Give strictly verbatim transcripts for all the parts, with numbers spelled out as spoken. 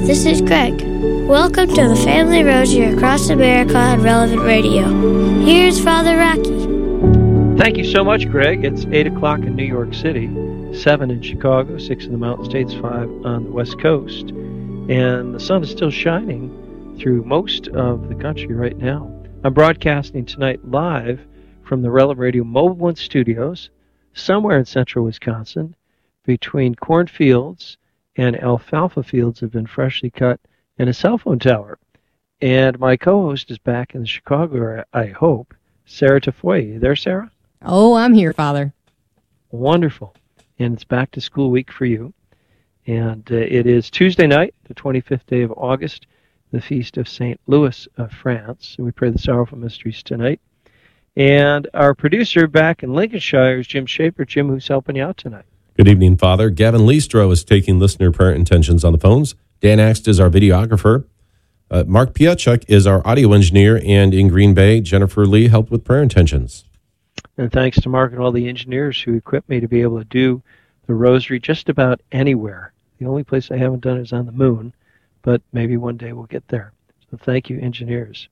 this is Greg. Welcome to the Family Rosary across America on Relevant Radio. Here's Father Rocky. Thank you so much, Greg. It's eight o'clock in New York City, seven in Chicago, six in the Mountain States, five on the West Coast. And the sun is still shining through most of the country right now. I'm broadcasting tonight live from the Relevant Radio Mobile One Studios, somewhere in central Wisconsin, between cornfields and alfalfa fields have been freshly cut, and a cell phone tower. And my co-host is back in Chicago area, I hope, Sarah Tafoya. You there, Sarah? Oh, I'm here, Father. Wonderful. And it's back to school week for you. And uh, it is Tuesday night, the twenty-fifth day of August, the feast of Saint Louis of France. And we pray the sorrowful mysteries tonight. And our producer back in Lincolnshire is Jim Shaper. Jim, who's helping you out tonight? Good evening, Father. Gavin Leestro is taking listener prayer intentions on the phones. Dan Axt is our videographer. Uh, Mark Piachuk is our audio engineer. And in Green Bay, Jennifer Lee helped with prayer intentions. And thanks to Mark and all the engineers who equipped me to be able to do the rosary just about anywhere. The only place I haven't done it is on the moon, but maybe one day we'll get there. So thank you, engineers.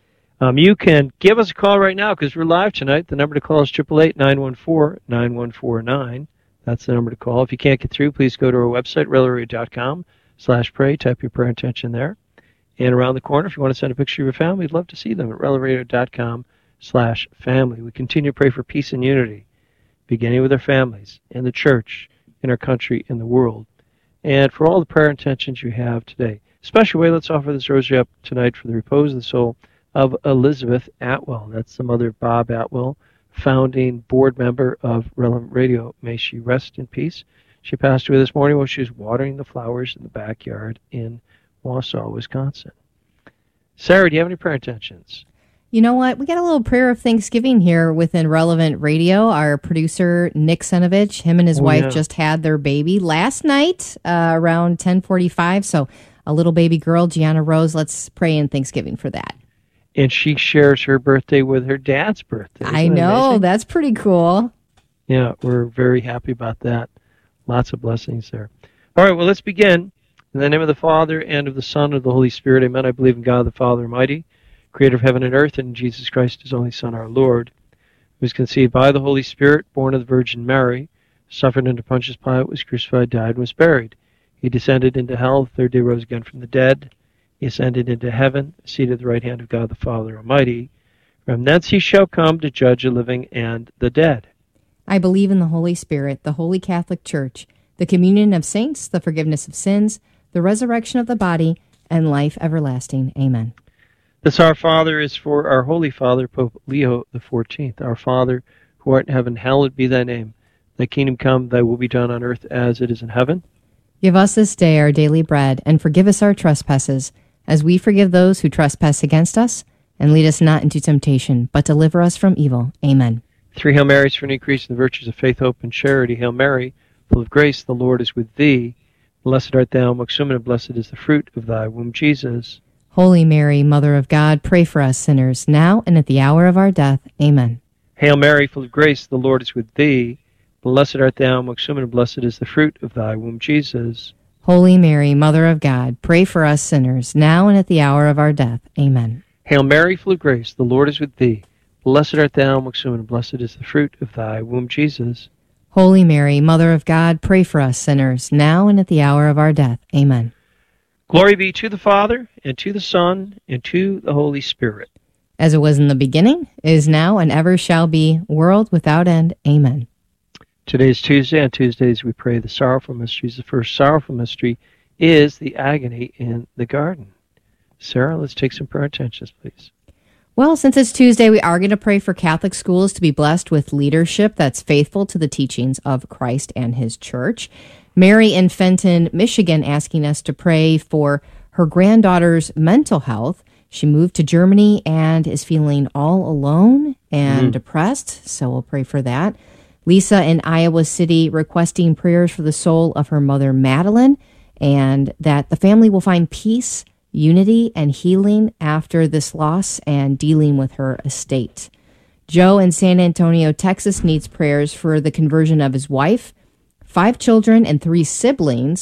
Um, you can give us a call right now because we're live tonight. The number to call is eight eight eight, nine one four, nine one four nine. That's the number to call. If you can't get through, please go to our website, relaradio.com slash pray. Type your prayer intention there. And around the corner, if you want to send a picture of your family, we'd love to see them at relaradio.com slash family. We continue to pray for peace and unity, beginning with our families, in the church, in our country, in the world. And for all the prayer intentions you have today. Special way, let's offer this rosary up tonight for the repose of the soul of Elizabeth Atwell. That's the mother of Bob Atwell, founding board member of Relevant Radio. May she rest in peace. She passed away this morning while she was watering the flowers in the backyard in Wausau, Wisconsin. Sarah, do you have any prayer intentions? You know what? We got a little prayer of Thanksgiving here within Relevant Radio. Our producer, Nick Senovich, him and his oh, wife yeah. just had their baby last night uh, around ten forty-five. So a little baby girl, Gianna Rose. Let's pray in Thanksgiving for that. And she shares her birthday with her dad's birthday. Isn't I know. Amazing? That's pretty cool. Yeah, we're very happy about that. Lots of blessings there. All right, well, let's begin. In the name of the Father, and of the Son, and of the Holy Spirit, amen. I believe in God the Father Almighty, creator of heaven and earth, and in Jesus Christ, his only Son, our Lord, who was conceived by the Holy Spirit, born of the Virgin Mary, suffered under Pontius Pilate, was crucified, died, and was buried. He descended into hell, the third day rose again from the dead. He ascended into heaven, seated at the right hand of God the Father Almighty. From thence he shall come to judge the living and the dead. I believe in the Holy Spirit, the Holy Catholic Church, the communion of saints, the forgiveness of sins, the resurrection of the body, and life everlasting. Amen. This Our Father is for our Holy Father, Pope Leo the fourteenth. Our Father, who art in heaven, hallowed be thy name. Thy kingdom come, thy will be done on earth as it is in heaven. Give us this day our daily bread, and forgive us our trespasses, as we forgive those who trespass against us. And lead us not into temptation, but deliver us from evil. Amen. Three Hail Marys for an increase in the virtues of faith, hope, and charity. Hail Mary, full of grace, the Lord is with thee. Blessed art thou amongst women, and blessed is the fruit of thy womb, Jesus. Holy Mary, Mother of God, pray for us sinners, now and at the hour of our death. Amen. Hail Mary, full of grace, the Lord is with thee. Blessed art thou amongst women, and blessed is the fruit of thy womb, Jesus. Holy Mary, Mother of God, pray for us sinners, now and at the hour of our death. Amen. Hail Mary, full of grace, the Lord is with thee. Blessed art thou amongst women, and blessed is the fruit of thy womb, Jesus. Holy Mary, Mother of God, pray for us sinners, now and at the hour of our death. Amen. Glory be to the Father, and to the Son, and to the Holy Spirit. As it was in the beginning, is now, and ever shall be, world without end. Amen. Today is Tuesday. On Tuesdays we pray the sorrowful mysteries. The first sorrowful mystery is the agony in the garden. Sarah, let's take some prayer intentions, please. Well, since it's Tuesday, we are going to pray for Catholic schools to be blessed with leadership that's faithful to the teachings of Christ and his church. Mary in Fenton, Michigan, asking us to pray for her granddaughter's mental health. She moved to Germany and is feeling all alone and mm. depressed, so we'll pray for that. Lisa in Iowa City requesting prayers for the soul of her mother, Madeline, and that the family will find peace, unity, and healing after this loss and dealing with her estate. Joe in San Antonio, Texas needs prayers for the conversion of his wife, five children, and three siblings.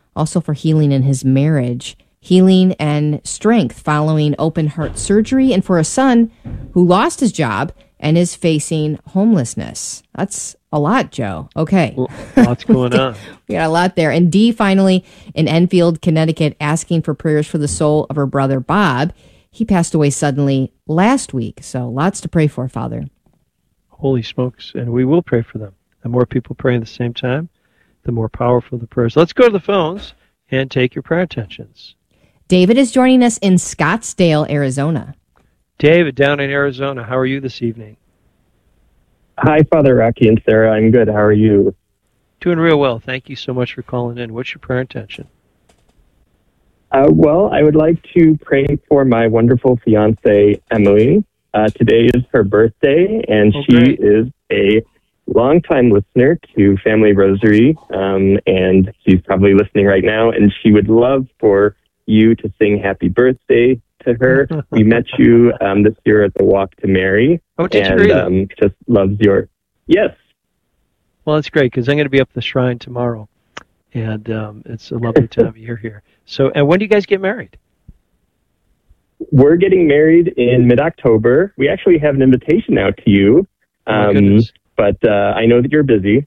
also for healing in his marriage, healing and strength following open heart surgery, and for a son who lost his job and is facing homelessness. That's a lot, Joe. Okay. Well, lots going on. We got a lot there. And Dee, finally, in Enfield, Connecticut, asking for prayers for the soul of her brother, Bob. He passed away suddenly last week. So lots to pray for, Father. Holy smokes. And we will pray for them. The more people pray at the same time, the more powerful the prayers. Let's go to the phones and take your prayer intentions. David is joining us in Scottsdale, Arizona. David, down in Arizona, how are you this evening? Hi, Father Rocky and Sarah. I'm good. How are you? Doing real well. Thank you so much for calling in. What's your prayer intention? Uh, well, I would like to pray for my wonderful fiance, Emily. Uh, today is her birthday, and Oh, she great. is a longtime listener to Family Rosary, um, and she's probably listening right now, and she would love for you to sing happy birthday to her. We met you um, this year at the Walk to Mary. Oh, did you and really? um, just loves your... Yes. Well, that's great because I'm going to be up at the shrine tomorrow, and um, it's a lovely time of year here. So, and when do you guys get married? We're getting married in mid-October. We actually have an invitation out to you, Oh, my um, goodness. but uh, I know that you're busy.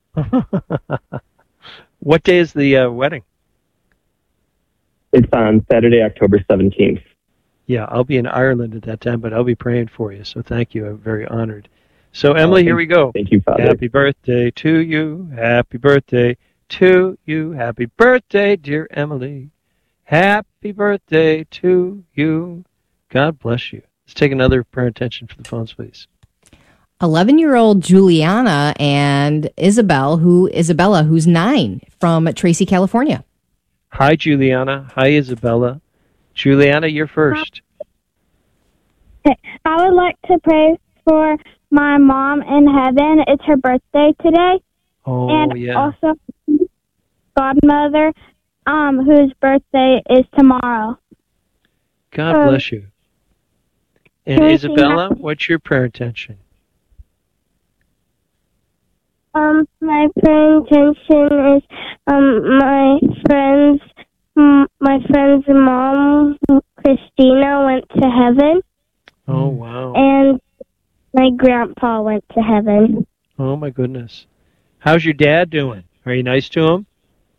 What day is the uh, wedding? It's on Saturday, October seventeenth. Yeah, I'll be in Ireland at that time, but I'll be praying for you. So thank you. I'm very honored. So, Emily, here we go. Thank you, Father. Happy birthday to you. Happy birthday to you. Happy birthday, dear Emily. Happy birthday to you. God bless you. Let's take another prayer intention for the phones, please. eleven-year-old Juliana and Isabel, who Isabella, who's nine, from Tracy, California. Hi, Juliana. Hi, Isabella. Juliana, you're first. I would like to pray for my mom in heaven. It's her birthday today. Oh, and yeah. also godmother, um, whose birthday is tomorrow. God um, bless you. And can we sing Isabella, happy- what's your prayer intention? Um, my prayer intention is um my friends, m- my friend's mom, Christina, went to heaven, Oh, wow. and my grandpa went to heaven. Oh, my goodness. How's your dad doing? Are you nice to him?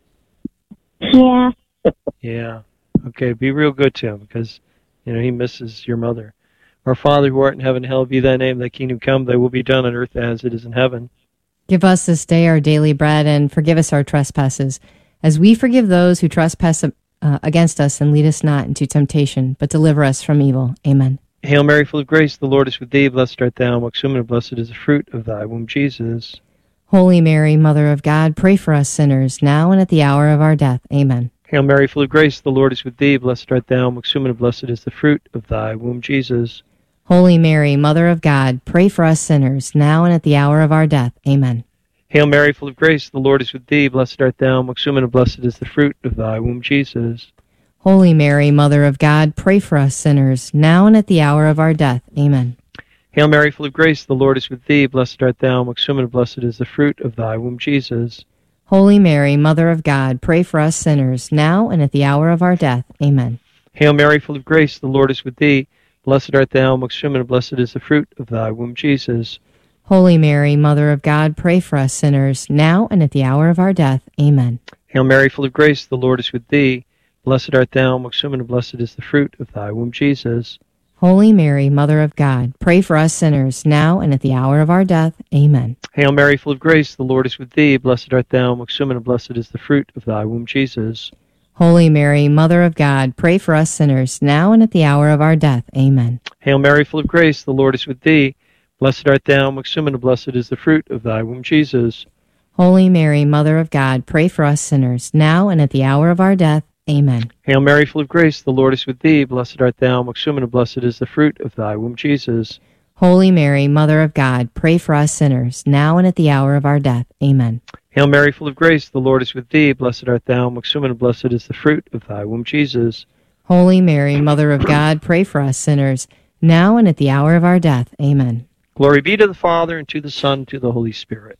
Yeah. Yeah. Okay, be real good to him because, you know, he misses your mother. Our Father who art in heaven, hallowed be thy name. Thy kingdom come, thy will be done on earth as it is in heaven. Give us this day our daily bread, and forgive us our trespasses, as we forgive those who trespass uh, against us, and lead us not into temptation, but deliver us from evil. Amen. Hail Mary, full of grace, the Lord is with thee. Blessed art thou amongst women, and blessed is the fruit of thy womb, Jesus. Holy Mary, Mother of God, pray for us sinners, now and at the hour of our death. Amen. Hail Mary, full of grace, the Lord is with thee. Blessed art thou amongst women, and blessed is the fruit of thy womb, Jesus. Holy Mary, Mother of God, pray for us sinners, now and at the hour of our death. Amen. Hail Mary, full of grace, the Lord is with thee. Blessed art thou amongst women, and blessed is the fruit of thy womb, Jesus. Holy Mary, Mother of God, pray for us sinners, now and at the hour of our death. Amen. Hail Mary, full of grace, the Lord is with thee. Blessed art thou amongst women, and blessed is the fruit of thy womb, Jesus. Holy Mary, Mother of God, pray for us sinners, now and at the hour of our death. Amen. Hail Mary, full of grace, the Lord is with thee. Blessed art thou amongst women, and blessed is the fruit of thy womb, Jesus. Holy Mary, Mother of God, pray for us sinners, now and at the hour of our death. Amen. Hail Mary, full of grace, the Lord is with thee. Blessed art thou amongst women, and blessed is the fruit of thy womb, Jesus. Holy Mary, Mother of God, pray for us sinners, now and at the hour of our death. Amen. Hail Mary, full of grace, the Lord is with thee. Blessed art thou amongst women, and blessed is the fruit of thy womb, Jesus. Holy Mary, Mother of God, pray for us sinners, now and at the hour of our death. Amen. Hail Mary, full of grace, the Lord is with thee. Blessed art thou amongst women, and blessed is the fruit of thy womb, Jesus. Holy Mary, Mother of God, pray for us sinners, now and at the hour of our death. Amen. Hail Mary, full of grace, the Lord is with thee. Blessed art thou amongst women, and blessed is the fruit of thy womb, Jesus. Holy Mary, Mother of God, pray for us sinners, now and at the hour of our death. Amen. Hail Mary, full of grace, the Lord is with thee. Blessed art thou amongst women, and blessed is the fruit of thy womb, Jesus. Holy Mary, Mother of God, pray for us sinners, now and at the hour of our death. Amen. Glory be to the Father, and to the Son, and to the Holy Spirit.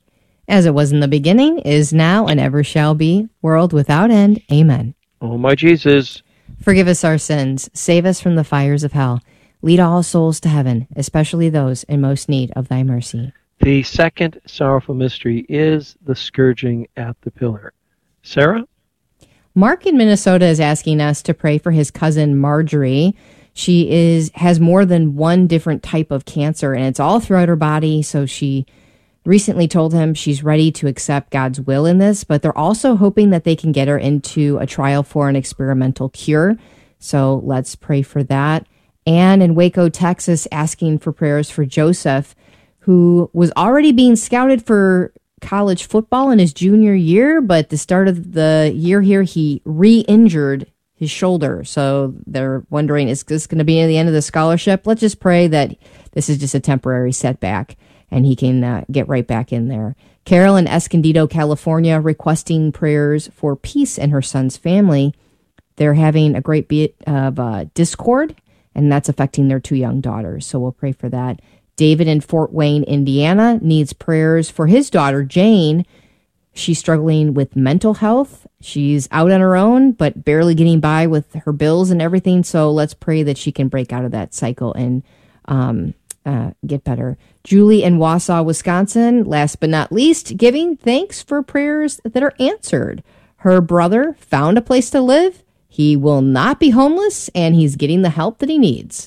as it was in the beginning, is now, and ever shall be, world without end. Amen. Oh, my Jesus. Forgive us our sins. Save us from the fires of hell. Lead all souls to heaven, especially those in most need of thy mercy. The second sorrowful mystery is the scourging at the pillar. Sarah? Mark in Minnesota is asking us to pray for his cousin Marjorie. She is has more than one different type of cancer, and it's all throughout her body, so she recently told him she's ready to accept God's will in this, but they're also hoping that they can get her into a trial for an experimental cure. So let's pray for that. Anne in Waco, Texas, asking for prayers for Joseph, who was already being scouted for college football in his junior year, but at the start of the year here, he re-injured his shoulder. So they're wondering, is this going to be the end of the scholarship? Let's just pray that this is just a temporary setback and he can uh, get right back in there. Carol in Escondido, California, requesting prayers for peace in her son's family. They're having a great bit of uh, discord, and that's affecting their two young daughters. So we'll pray for that. David in Fort Wayne, Indiana, needs prayers for his daughter, Jane. She's struggling with mental health. She's out on her own, but barely getting by with her bills and everything. So let's pray that she can break out of that cycle and um, uh, get better. Julie in Wausau, Wisconsin, last but not least, giving thanks for prayers that are answered. Her brother found a place to live. He will not be homeless, and he's getting the help that he needs.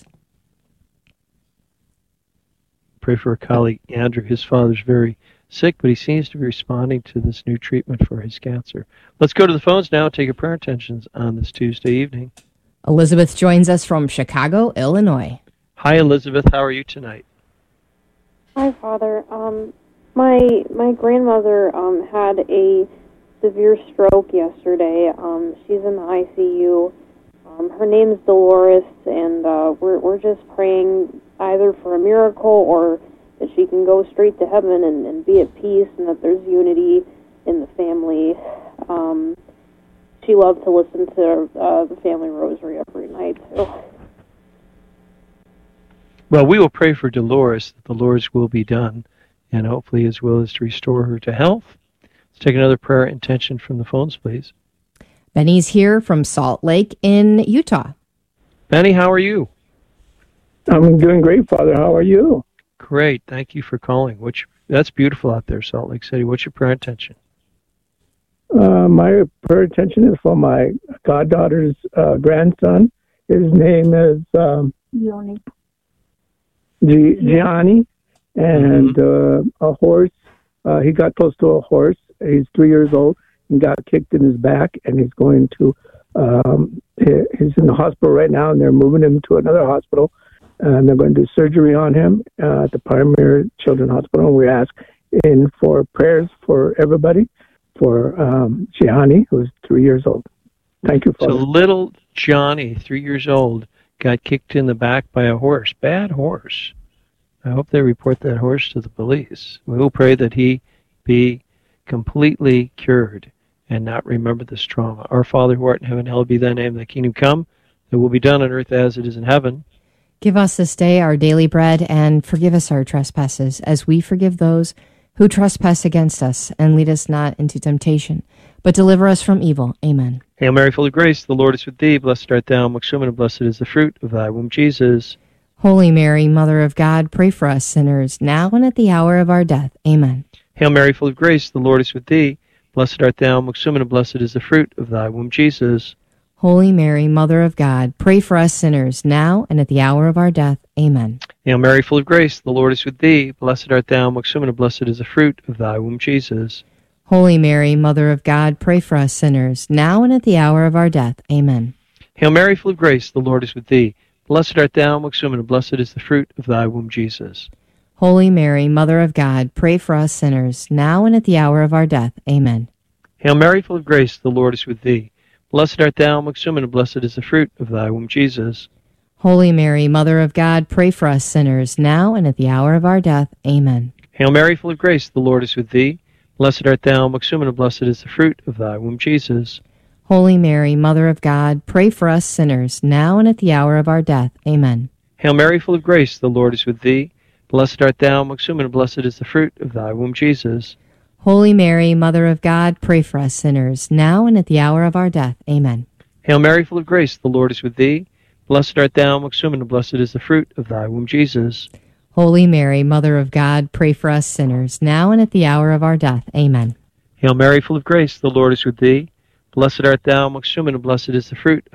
Pray for a colleague, Andrew. His father's very sick, but he seems to be responding to this new treatment for his cancer. Let's go to the phones now and take your prayer intentions on this Tuesday evening. Elizabeth joins us from Chicago, Illinois. Hi, Elizabeth. How are you tonight? Hi, Father. Um, my my grandmother um, had a severe stroke yesterday. Um, she's in the I C U. Um, her name's Dolores, and uh, we're we're just praying either for a miracle or that she can go straight to heaven and, and be at peace, and that there's unity in the family. Um, she loved to listen to uh, the family rosary every night, too. Well, we will pray for Dolores that the Lord's will be done, and hopefully his will is to restore her to health. Let's take another prayer intention from the phones, please. Benny's here from Salt Lake in Utah. Benny, how are you? I'm doing great, Father. How are you? Great. Thank you for calling. What's your, that's beautiful out there, Salt Lake City. What's your prayer intention? Uh, my prayer intention is for my goddaughter's uh, grandson. His name is um, Gianni. G- Gianni, and mm-hmm. uh, a horse. Uh, he got close to a horse. He's three years old and got kicked in his back, and he's going to. Um, he's in the hospital right now, and they're moving him to another hospital, and they're going to do surgery on him uh, at the Pioneer Children's Hospital. And we ask in for prayers for everybody for um, Gianni, who's three years old. Thank you, Father. So little Johnny, three years old, got kicked in the back by a horse. Bad horse. I hope they report that horse to the police. We will pray that he be completely cured and not remember this trauma. Our Father who art in heaven, hallowed be thy name. Thy kingdom come, thy will be done on earth as it is in heaven. Give us this day our daily bread, and forgive us our trespasses, as we forgive those who trespass against us. And lead us not into temptation, but deliver us from evil. Amen. Hail Mary, full of grace, the Lord is with thee. Blessed art thou amongst women, and blessed is the fruit of thy womb, Jesus. Holy Mary, Mother of God, pray for us sinners, now and at the hour of our death. Amen. Hail Mary, full of grace, the Lord is with thee. Blessed art thou amongst women, and blessed is the fruit of thy womb, Jesus. Holy Mary, Mother of God, pray for us sinners, now and at the hour of our death. Amen. Hail Mary, full of grace, the Lord is with thee. Blessed art thou amongst women, and blessed is the fruit of thy womb, Jesus. Holy Mary, Mother of God, pray for us sinners, now and at the hour of our death. Amen. Hail Mary, full of grace, the Lord is with thee. Blessed art thou amongst women, and blessed is the fruit of thy womb, Jesus. Holy Mary, Mother of God, pray for us sinners, now and at the hour of our death. Amen. Hail Mary, full of grace, the Lord is with thee. Blessed art thou amongst women, and blessed is the fruit of thy womb, Jesus. Holy Mary, Mother of God, pray for us sinners, now and at the hour of our death. Amen. Hail Mary, full of grace, the Lord is with thee. Blessed art thou amongst women, and blessed is the fruit of thy womb, Jesus. Holy Mary, Mother of God, pray for us sinners, now and at the hour of our death. Amen. Hail Mary, full of grace, the Lord is with thee. Blessed art thou amongst women, and blessed is the fruit of thy womb, Jesus. Holy Mary, Mother of God, pray for us sinners, now and at the hour of our death. Amen. Hail Mary, full of grace, the Lord is with thee. Blessed art thou amongst women, and blessed is the fruit of thy womb, Jesus. Holy Mary, Mother of God, pray for us sinners, now and at the hour of our death. Amen. Hail Mary, full of grace, the Lord is with thee. Blessed art thou amongst women, and blessed is the fruit